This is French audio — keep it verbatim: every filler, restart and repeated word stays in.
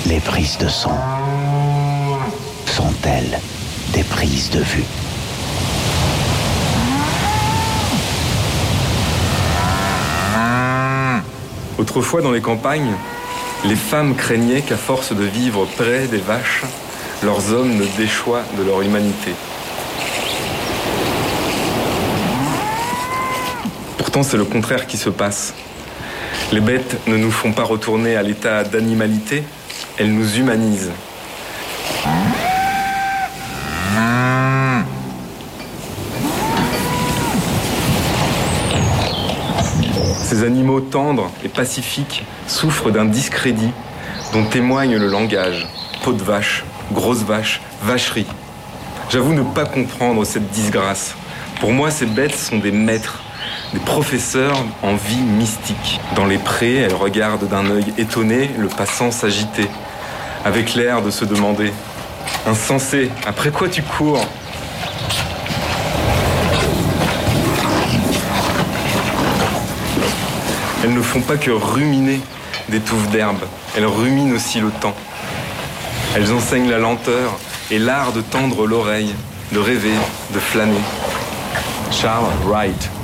Les prises de son sont-elles des prises de vue? Autrefois, dans les campagnes, les femmes craignaient qu'à force de vivre près des vaches, leurs hommes ne déchoient de leur humanité. Pourtant, c'est le contraire qui se passe. Les bêtes ne nous font pas retourner à l'état d'animalité, elles nous humanisent. Ces animaux tendres et pacifiques souffrent d'un discrédit dont témoigne le langage. Peau de vache, grosse vache, vacherie. J'avoue ne pas comprendre cette disgrâce. Pour moi, ces bêtes sont des maîtres, des professeurs en vie mystique. Dans les prés, elles regardent d'un œil étonné le passant s'agiter, avec l'air de se demander « Insensé, après quoi tu cours ?» Elles ne font pas que ruminer des touffes d'herbe, elles ruminent aussi le temps. Elles enseignent la lenteur et l'art de tendre l'oreille, de rêver, de flâner. Charles Wright.